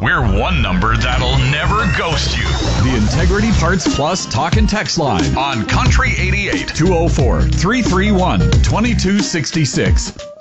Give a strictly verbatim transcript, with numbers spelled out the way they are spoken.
We're one number that'll never ghost you. The Integrity Parts Plus talk and text line On Country eighty-eight. two oh four, three three one, two two six six.